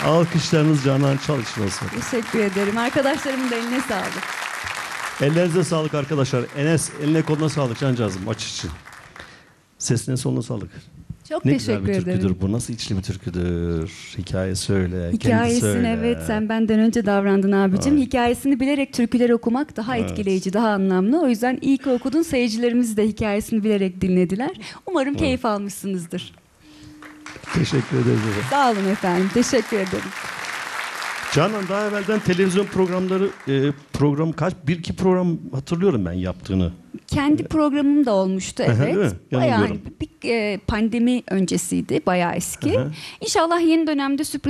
Alkışlarınız Canan Çalışır olsun. Teşekkür ederim. Arkadaşlarımın da eline sağlık. Ellerinize sağlık arkadaşlar. Enes, eline koluna sağlık cancağızım, maç için. Sesine soluna sağlık. Çok Ne teşekkür güzel bir ederim. türküdür bu. Nasıl içli bir türküdür. Hikaye söyle, kendi Hikayesini söyle. evet sen benden önce davrandın abicim. Evet. Hikayesini bilerek türküler okumak daha Evet. etkileyici, daha anlamlı. O yüzden iyi ki okudun. Seyircilerimiz de hikayesini bilerek dinlediler. Umarım keyif almışsınızdır. Teşekkür ederiz. Sağ olun efendim. Teşekkür ederim. Canan, daha evvelden televizyon programları, bir iki program hatırlıyorum ben yaptığını. Kendi programım da olmuştu Aha, değil mi? evet. Bayağı Yanılıyorum. pandemi öncesiydi. Bayağı eski. Aha. İnşallah yeni dönemde sürpriz